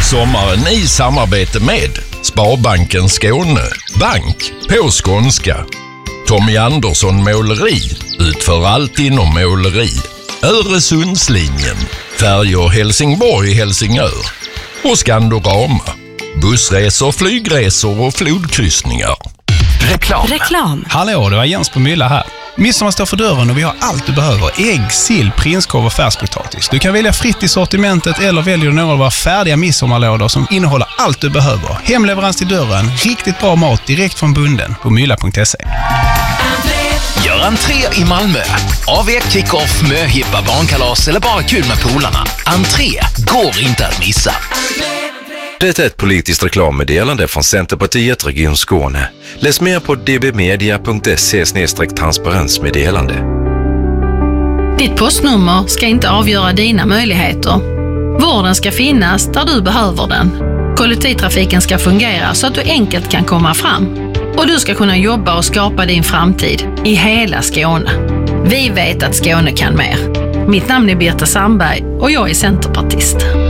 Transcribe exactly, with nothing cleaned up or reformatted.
Sommaren i samarbete med Sparbanken Skåne, bank på skånska. Tommy Andersson Måleri utför allt inom måleri. Öresundslinjen, färjor Helsingborg-Helsingör och Skandorama, bussresor, flygresor och flodkryssningar. Reklam. Reklam. Hallå, det var Jens på Mylla här. Midsommar står för dörren och vi har allt du behöver. Ägg, sill, prinskorv och färskpotatis. Du kan välja fritt i sortimentet eller väljer några av våra färdiga midsommarlådor som innehåller allt du behöver. Hemleverans till dörren, riktigt bra mat direkt från bunden på mylla punkt se. Gör entré i Malmö. A V, kick-off, möhippa, barnkalas eller bara kul med polarna. Entré går inte att missa. Det är ett politiskt reklammeddelande från Centerpartiet Region Skåne. Läs mer på d b media punkt se slash transparensmeddelande. Ditt postnummer ska inte avgöra dina möjligheter. Vården ska finnas där du behöver den. Kollektivtrafiken ska fungera så att du enkelt kan komma fram. Och du ska kunna jobba och skapa din framtid i hela Skåne. Vi vet att Skåne kan mer. Mitt namn är Birta Sandberg och jag är centerpartist.